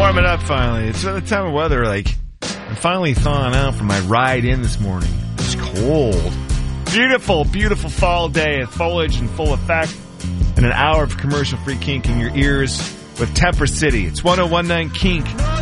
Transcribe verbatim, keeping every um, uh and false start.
warming up finally. It's the time of weather, like, I'm finally thawing out from my ride in this morning. It's cold. Beautiful, beautiful fall day. Foliage in full effect. And an hour of commercial-free kink in your ears with Temper City. It's one oh one nine Kink.